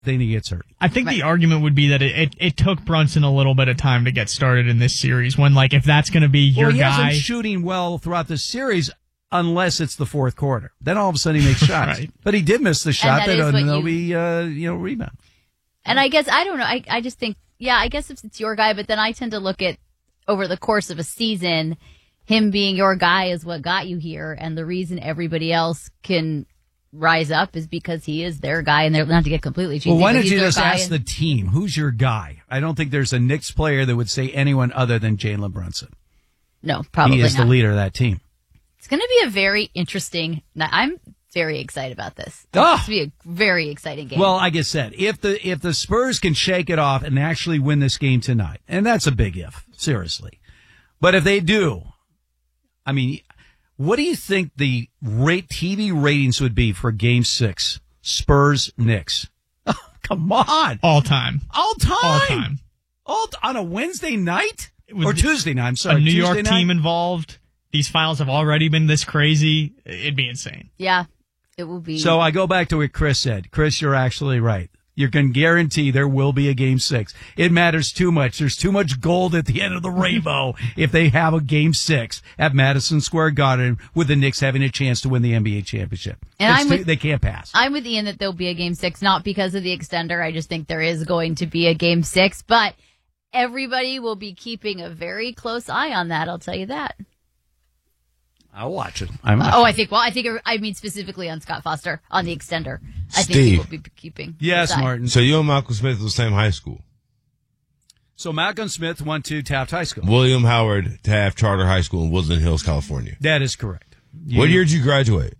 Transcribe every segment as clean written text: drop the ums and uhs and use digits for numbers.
then he gets hurt. I think the argument would be that it took Brunson a little bit of time to get started in this series. When, like, if that's going to be your he guy, hasn't shooting well throughout the series unless it's the fourth quarter. Then all of a sudden he makes shots. Right. But he did miss the shot that Anunoby, rebound. And I guess I don't know. I just think, I guess if it's your guy, but then I tend to look at over the course of a season, him being your guy is what got you here, and the reason everybody else can rise up is because he is their guy, and they're not to get completely cheesy. Well, why don't you just ask the team, who's your guy? I don't think there's a Knicks player that would say anyone other than Jalen Brunson. No, probably not. He is the leader of that team. It's going to be a very interesting. I'm very excited about this. It's Oh. going to be a very exciting game. Well, like I said, if the Spurs can shake it off and actually win this game tonight, and that's a big if, seriously. But if they do, I mean, what do you think the TV ratings would be for Game 6, Spurs-Knicks? Oh, come on. all time. On a Wednesday night? Or Tuesday night, I'm sorry. A New Tuesday York night? team involved. These finals have already been this crazy. It'd be insane. Yeah, it will be. So I go back to what Chris said. Chris, you're actually right. You can guarantee there will be a Game 6. It matters too much. There's too much gold at the end of the rainbow if they have a Game 6 at Madison Square Garden with the Knicks having a chance to win the NBA championship. And they can't pass. I'm with Ian that there'll be a Game 6, not because of the extender. I just think there is going to be a Game 6, but everybody will be keeping a very close eye on that. I'll tell you that. I'll watch it. I mean specifically on Scott Foster on the extender. I think he will be keeping. Yes, Martin. So you and Malcolm Smith were the same high school. So Malcolm Smith went to Taft High School. William Howard Taft Charter High School in Woodland Hills, California. That is correct. What year did you graduate?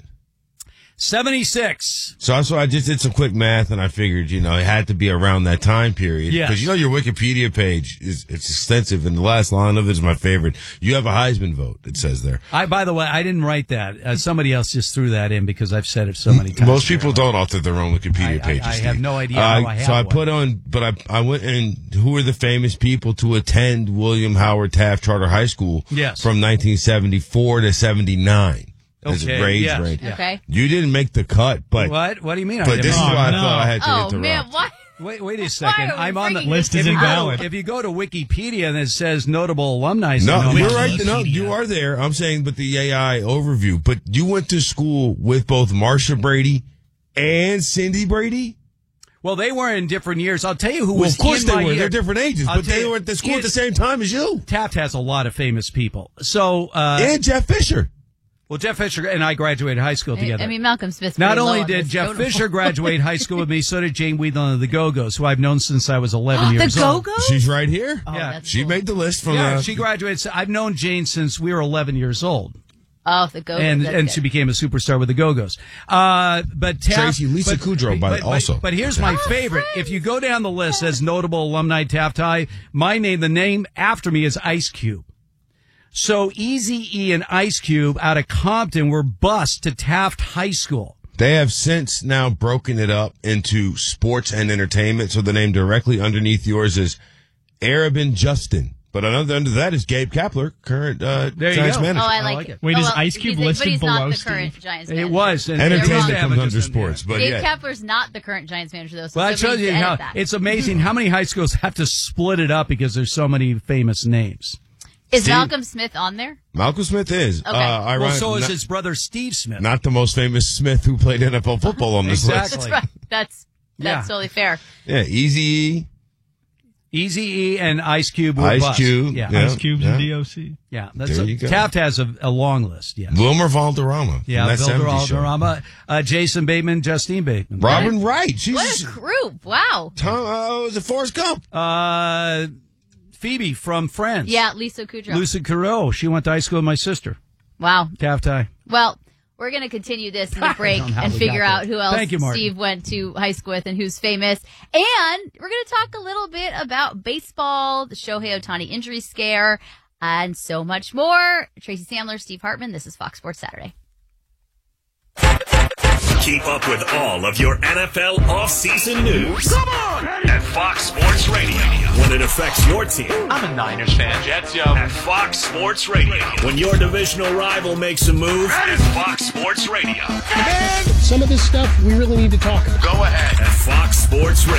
76. So I just did some quick math, and I figured, it had to be around that time period. Yes. Because your Wikipedia page it's extensive, and the last line of it is my favorite. You have a Heisman vote, it says there. By the way, I didn't write that. Somebody else just threw that in because I've said it so many times. Most people don't author their own Wikipedia pages. I have no idea how I have So I one. put on, but I went and who are the famous people to attend William Howard Taft Charter High School Yes. from 1974 to 79. As Okay, it grades, yes, right? yeah. Okay. You didn't make the cut, but What? What do you mean? But this is why I thought I had to interrupt. Oh, man, what? Wait a second. Why are we I'm on the bringing List this is up? invalid. If you go to Wikipedia and it says notable alumni, No, you're Wikipedia. right. No, you are there. I'm saying, but the AI overview. But you went to school with both Marsha Brady and Cindy Brady? Well, they were in different years. I'll tell you who Well, was of course in they my were. year. They're different ages, I'll but tell they you, were at the school at the same time as you. Taft has a lot of famous people. So, And Jeff Fisher. well, Jeff Fisher and I graduated high school together. I mean, Malcolm Smith's Not pretty low only on did this Jeff notable. Fisher graduate high school with me, so did Jane Whelan of the Go-Go's, who I've known since I was 11 years the old. Go-Go's? She's right here. Oh, Yeah. that's She cool. made the list from Yeah, she graduated. I've known Jane since we were 11 years old. Oh, the Go-Go's. And that's and good. she became a superstar with the Go-Go's. But Taft, Tracy, Lisa Kudrow, also. But here's my favorite. If you go down the list as notable alumni Taft High, the name after me is Ice Cube. So Eazy-E and Ice Cube out of Compton were bused to Taft High School. They have since now broken it up into sports and entertainment. So the name directly underneath yours is Arabin Justin. But under that is Gabe Kapler, current you Giants go. manager. Oh, I like it. Wait, is Ice he's Cube but listed he's not below, the current Steve? Giants It manager. was. And Entertainment they comes just- under sports, but Dave yeah. Kepler's not the current Giants manager, though. So Well, that shows somebody you needs to how edit that. it's amazing how many high schools have to split it up because there's so many famous names. Is Steve- Malcolm Smith on there? Malcolm Smith is. Okay. Well, so is not, his brother Steve Smith. not the most famous Smith who played NFL football on this Exactly. list. That's right. That's Yeah. totally fair. Yeah, Easy. Eazy-E and Ice Cube were Ice bust. Cube, Yeah. yeah. Ice Cubes and DOC. Yeah. That's There you go. Taft has a long list. Yeah. Wilmer Valderrama. from Yeah. that Bill 70s show. Valderrama, Jason Bateman, Justine Bateman. Robin Wright. She's What a group. Wow. was it Forrest Gump? Phoebe from Friends. Yeah, Lisa Kudrow. Lucy Carreau. She went to high school with my sister. Wow. Taft High. Well, we're going to continue this in the break don't know how and we figure got out there. who else Thank you, Martin. Steve went to high school with and who's famous. And we're going to talk a little bit about baseball, the Shohei Ohtani injury scare, and so much more. Tracy Samler, Steve Hartman. This is Fox Sports Saturday. Keep up with all of your NFL offseason news at Fox Sports Radio. When it affects your team. I'm a Niners fan. Jets, yo. At Fox Sports Radio. When your divisional rival makes a move. At Fox Sports Radio. Some of this stuff we really need to talk about. Go ahead. At Fox Sports Radio.